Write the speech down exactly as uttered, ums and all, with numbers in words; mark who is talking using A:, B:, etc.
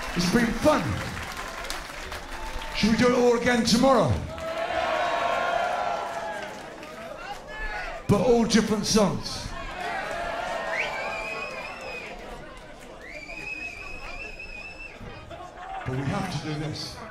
A: It's been fun. Should we do it all again tomorrow? But all different songs. But we have to do this.